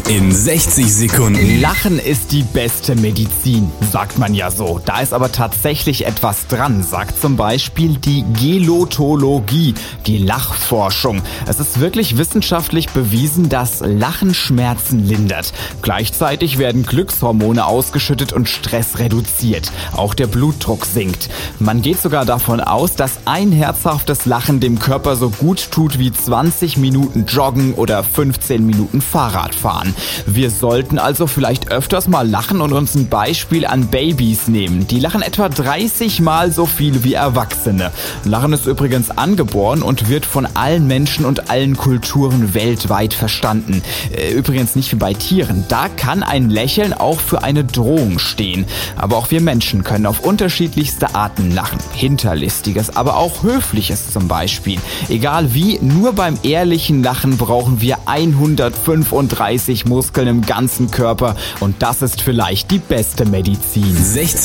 in 60 Sekunden. Lachen ist die beste Medizin, sagt man ja so. Da ist aber tatsächlich etwas dran, sagt zum Beispiel die Gelotologie, die Lachforschung. Es ist wirklich wissenschaftlich bewiesen, dass Lachen Schmerzen lindert. Gleichzeitig werden Glückshormone ausgeschüttet und Stress reduziert. Auch der Blutdruck sinkt. Man geht sogar davon aus, dass ein herzhaftes Lachen dem Körper so gut tut wie 20 Minuten Joggen oder 15 Minuten Fahrradfahren. Wir sollten also vielleicht öfters mal lachen und uns ein Beispiel an Babys nehmen. Die lachen etwa 30 Mal so viel wie Erwachsene. Lachen ist übrigens angeboren und wird von allen Menschen und allen Kulturen weltweit verstanden. Übrigens nicht wie bei Tieren. Da kann ein Lächeln auch für eine Drohung stehen. Aber auch wir Menschen können auf unterschiedlichste Arten lachen. Hinterlistiges, aber auch höfliches zum Beispiel. Egal wie, nur beim ehrlichen Lachen brauchen wir 135 Muskeln im ganzen Körper und das ist vielleicht die beste Medizin. 60